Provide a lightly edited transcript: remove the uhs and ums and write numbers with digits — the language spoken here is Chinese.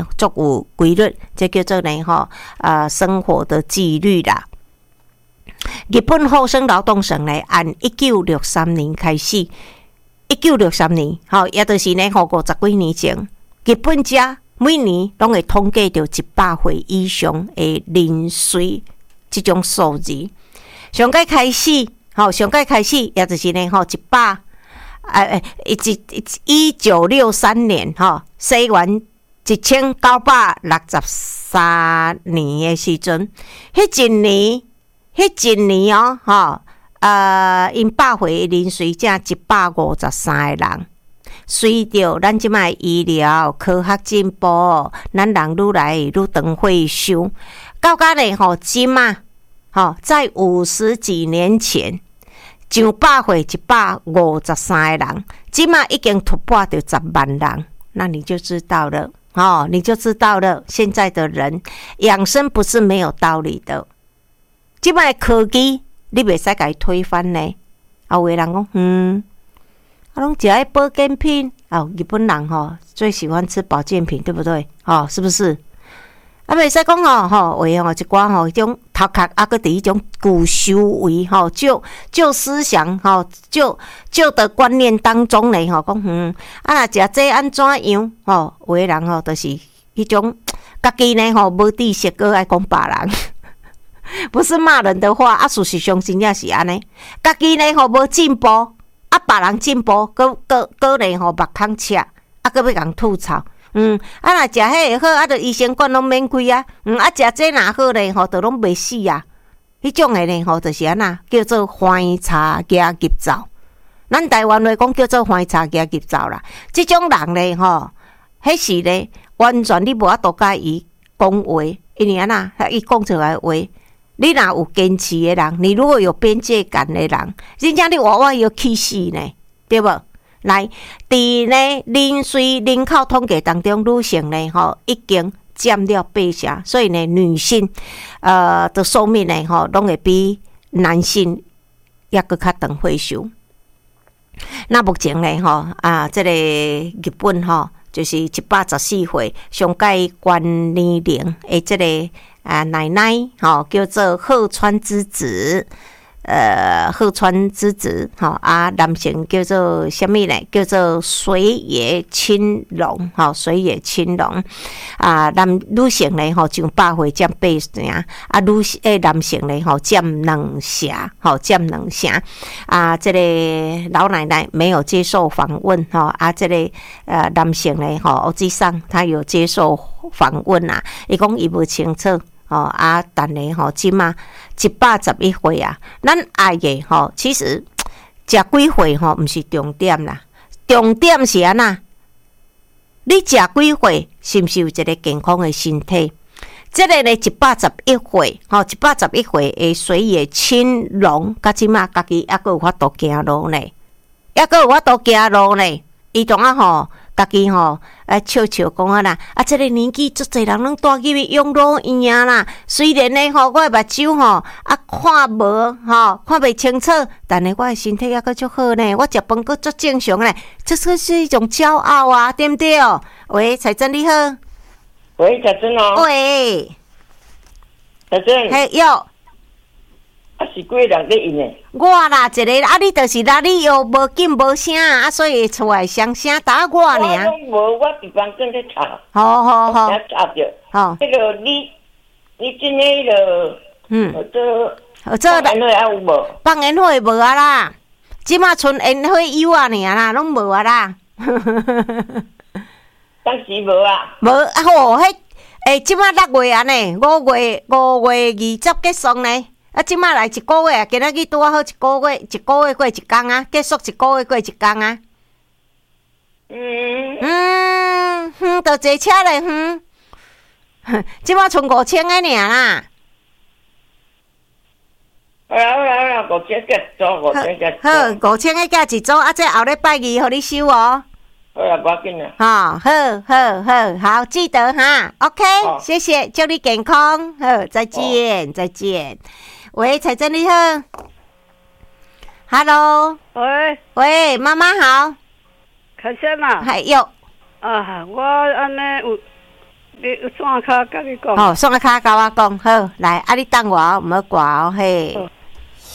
足有规律，这叫做呢生活的纪律啦。日本厚生劳动省呢，按1963年开始，1963年，也就是呢50几年前，日本遮每年拢会统计到100岁以上的零岁这种数字。上届开始，也就是呢1963年，西元1963年的时阵，迄一年因百岁人岁正153个人。随着咱即摆医疗科学进步，咱人愈来愈长岁数，到甲呢即摆在50几年前，上百岁153个人，即摆已经突破到10万人，那你就知道了。你就知道了，现在的人养生不是没有道理的。即摆科技你袂使甲伊推翻呢。有的人讲，拢食迄保健品，日本人最喜欢吃保健品，对不对？是不是？袂使讲为一寡迄种头壳搁伫迄种古修为旧思想旧的观念当中呢讲若食这安怎样有的人就是迄种家己呢无知识，搁爱讲别人。不是骂人的话，事实上真正是安尼。家己呢无进步，别人进步，搁呢目孔赤，搁要共吐槽。若食迄会好，就医生馆拢免开啊。食这若好呢，就拢袂死啊。迄种的呢，就是安那叫做欢茶加急躁。咱台湾话讲叫做欢茶加急躁啦。这种人呢，迄是呢，完全你无法度甲伊讲话，因为安那伊讲出来的话。你若有坚持的人，你如果有边界感的人，真正你活活要气死呢，对无？来，伫呢人口统计当中，女性呢已经占了8%，所以呢女性的寿命呢拢会比男性也搁较长岁数。那目前呢这个日本就是114岁上届关年龄的这个奶奶叫做鹤川之子，男性叫做什么呢？叫做水野青龙，女性呢上百岁占8成，男性呢占2成，这个老奶奶没有接受访问这个男性呢实际上他有接受访问伊讲伊无清楚。但呢即马111岁啊，咱爱的其实食几岁毋是重点啦，重点是安那？你食几岁是毋是有一个健康的身体？这个呢111岁的水野青龙，到即马家己还阁有法度行路呢，伊当家己笑讲啦，这个年纪足侪人拢带去养老院啦。虽然呢我的目睭看袂清楚，但是我的身体还阁足好呢，我食饭阁足正常呢，这是一种骄傲啊，对不对？喂，彩珍你好。 喂，彩珍哦。 喂， 彩珍。 嘿哟。 是几个人在用的？ 我啦，一个你就是啦，你又无紧无声所以出来响声打我尔。 我拢无，我伫房间在吵。 好。 吵着。这个你今天这放烟火还有无？ 放烟火无啊啦，即马剩烟火油尔啦，拢无啊啦。 当时无啊。 无即马6月呢，5月20结束呢。即马来1个月今仔日拄好1个月过1天结束1个月过1天就坐车咧，即马剩5000个尔啦。 好啦，5000个做5000个。 好，5000个加一组，这后礼拜2互你收哦。 好啦，无要紧啦。 好，记得哈 ，OK， 谢谢，祝你健康，再见。喂，彩珍你好 ，Hello， 喂，妈妈好， 开心嘛？ 还有我安尼你线卡甲你讲。 线卡甲我讲好，来，你等我，毋好挂嘿。